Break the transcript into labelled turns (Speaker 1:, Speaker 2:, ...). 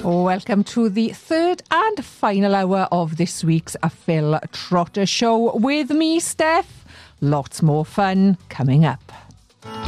Speaker 1: Welcome to the third and final hour of this week's Phil Trotter Show with me, Steph. Lots more fun coming up.